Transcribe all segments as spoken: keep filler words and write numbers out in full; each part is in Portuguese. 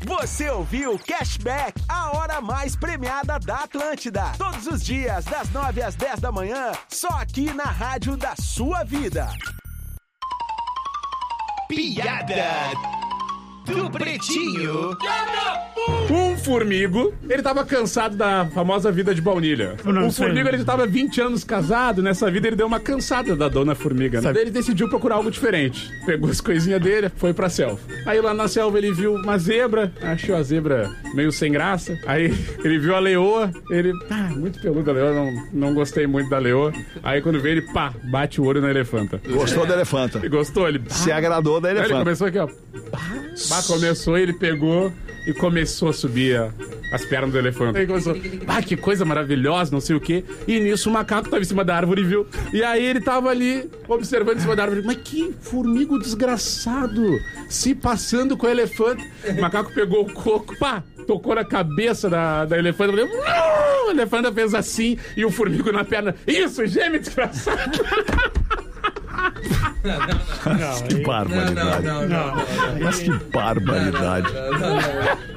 Você ouviu Cashback, a hora mais premiada da Atlântida. Todos os dias, das nove às dez da manhã, só aqui na rádio da sua vida. Piada do Pretinho. Um formigo, ele tava cansado da famosa vida de baunilha. O formigo, ele tava vinte anos casado, nessa vida ele deu uma cansada da dona formiga, né? Daí ele decidiu procurar algo diferente. Pegou as coisinhas dele, foi pra selva. Aí lá na selva ele viu uma zebra, achou a zebra meio sem graça. Aí ele viu a leoa, ele... Ah, muito peluda a leoa, não, não gostei muito da leoa. Aí quando vê ele, pá, bate o olho na elefanta. Gostou da elefanta? Ele gostou, ele... Se agradou da elefanta. Aí ele começou aqui, ó. Bah, começou, ele pegou e começou a subir a, as pernas do elefante. Aí começou, ah, que coisa maravilhosa, não sei o quê. E nisso o macaco tava em cima da árvore, viu? E aí ele tava ali, observando em cima da árvore. Mas que formigo desgraçado, se passando com o elefante. O macaco pegou o coco, pá, tocou na cabeça da, da elefanta. A elefanta fez assim e o formigo na perna. Isso, gêmeo desgraçado. Não, não, não. Que barbaridade. Não, não, não, não, não. Mas que barbaridade. Não, não, não,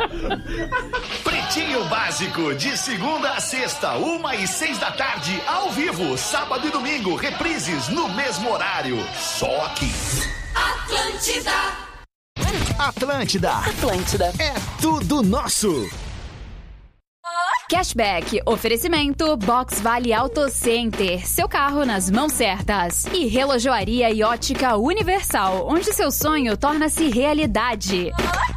não. Pretinho Básico, de segunda a sexta, uma e seis da tarde, ao vivo, sábado e domingo, reprises no mesmo horário. Só aqui. Atlântida. Atlântida. Atlântida. É tudo nosso. Cashback, oferecimento Box Vale Auto Center, seu carro nas mãos certas. E Relojoaria e Ótica Universal, onde seu sonho torna-se realidade.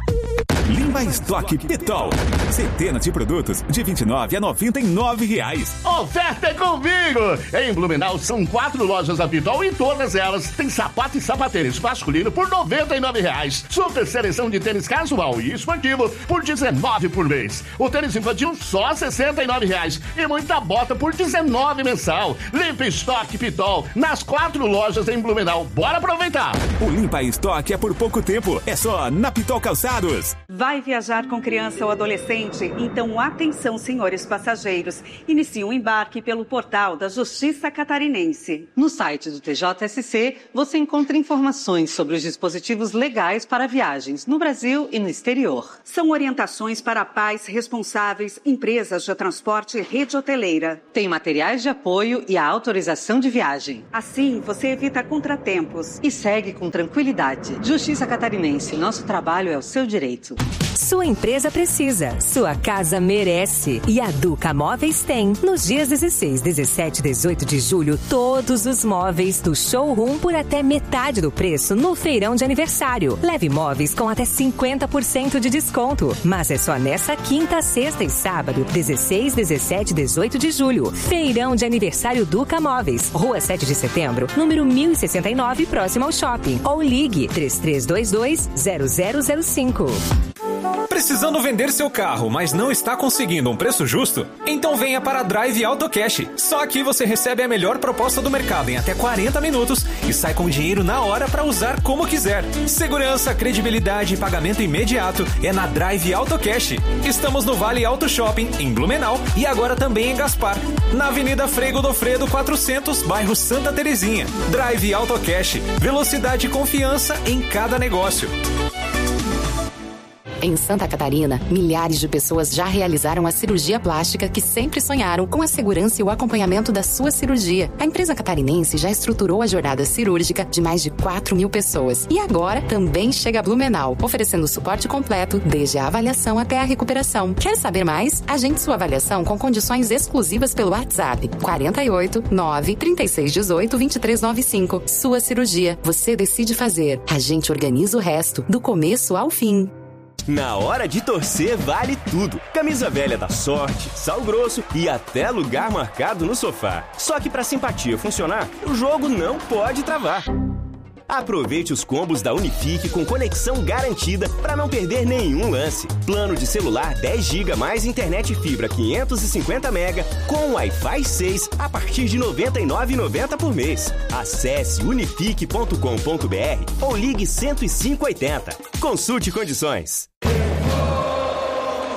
Lima Stock Pitol. Centenas de produtos de vinte e nove a noventa e nove reais. Oferta é comigo! Em Blumenau são quatro lojas da Pitol e todas elas têm sapato e sapatênis masculino por noventa e nove reais. Super seleção de tênis casual e esportivo por dezenove por mês. O tênis infantil só sessenta e nove reais. E muita bota por dezenove mensal. Limpa Stock Pitol nas quatro lojas em Blumenau. Bora aproveitar! O Limpa Stock é por pouco tempo. É só na Pitol Calçados. Vai viajar com criança ou adolescente? Então atenção, senhores passageiros. Inicie o embarque pelo portal da Justiça Catarinense. No site do T J S C, você encontra informações sobre os dispositivos legais para viagens no Brasil e no exterior. São orientações para pais responsáveis, empresas de transporte e rede hoteleira. Tem materiais de apoio e a autorização de viagem. Assim, você evita contratempos. E segue com tranquilidade. Justiça Catarinense, nosso trabalho é o seu direito. Sua empresa precisa, sua casa merece. E a Duca Móveis tem. Nos dias dezesseis, dezessete e dezoito de julho, todos os móveis do showroom por até metade do preço no feirão de aniversário. Leve móveis com até cinquenta por cento de desconto. Mas é só nessa quinta, sexta e sábado, dezesseis, dezessete e dezoito de julho. Feirão de aniversário Duca Móveis. Rua sete de setembro, número mil e sessenta e nove, próximo ao shopping. Ou ligue três três dois dois, zero zero zero cinco. Precisando vender seu carro, mas não está conseguindo um preço justo? Então venha para a Drive Auto Cash. Só aqui você recebe a melhor proposta do mercado em até quarenta minutos e sai com dinheiro na hora para usar como quiser. Segurança, credibilidade e pagamento imediato é na Drive Auto Cash. Estamos no Vale Auto Shopping, em Blumenau, e agora também em Gaspar, na Avenida Frei Godofredo quatrocentos, bairro Santa Terezinha. Drive Auto Cash. Velocidade e confiança em cada negócio. Em Santa Catarina, milhares de pessoas já realizaram a cirurgia plástica que sempre sonharam com a segurança e o acompanhamento da sua cirurgia. A empresa catarinense já estruturou a jornada cirúrgica de mais de quatro mil pessoas. E agora também chega a Blumenau, oferecendo suporte completo, desde a avaliação até a recuperação. Quer saber mais? Agende sua avaliação com condições exclusivas pelo WhatsApp quarenta e oito, nove, trinta e seis, dezoito, vinte e três noventa e cinco. Sua cirurgia, você decide fazer. A gente organiza o resto, do começo ao fim. Na hora de torcer vale tudo. Camisa velha da sorte, sal grosso e até lugar marcado no sofá. Só que pra simpatia funcionar, o jogo não pode travar. Aproveite os combos da Unifique com conexão garantida para não perder nenhum lance. Plano de celular dez gigas mais internet fibra quinhentos e cinquenta mega com Wi-Fi seis a partir de noventa e nove reais e noventa centavos por mês. Acesse unifique ponto com ponto br ou ligue cento e cinco oitenta. Consulte condições.